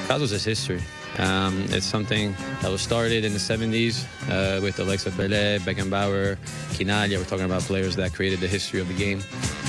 Cosmos is history. It's something that was started in the 70s with the likes of Pelé, Beckenbauer, Quinaglia. We're talking about players that created the history of the game.